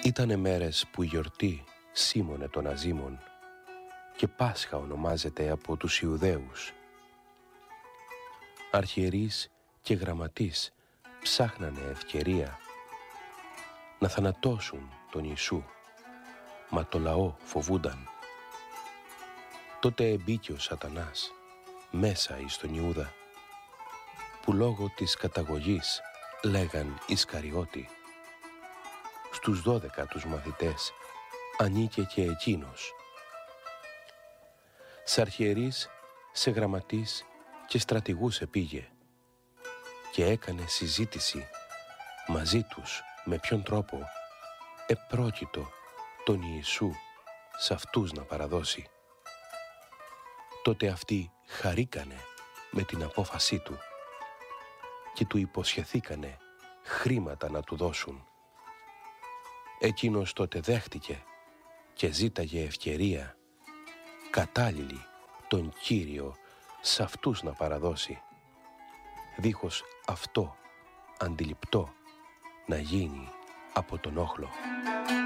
Ήτανε μέρες που η γιορτή σήμωνε των αζήμων και Πάσχα ονομάζεται από τους Ιουδαίους. Αρχιερείς και γραμματείς ψάχνανε ευκαιρία να θανατώσουν τον Ιησού, μα το λαό φοβούνταν. Τότε εμπήκε ο Σατανάς μέσα εις τον Ιούδα, που λόγω της καταγωγής λέγαν Ισκαριώτη. Στους 12 τους μαθητές ανήκε και εκείνος. Σ' αρχιερείς, σε γραμματείς και στρατηγούς επήγε και έκανε συζήτηση μαζί τους με ποιον τρόπο επρόκειτο τον Ιησού σ' αυτούς να παραδώσει. Τότε αυτοί χαρήκανε με την απόφασή του και του υποσχεθήκανε χρήματα να του δώσουν. Εκείνος τότε δέχτηκε και ζήταγε ευκαιρία κατάλληλη τον Κύριο σ' αυτούς να παραδώσει, δίχως αυτό αντιληπτό να γίνει από τον όχλο.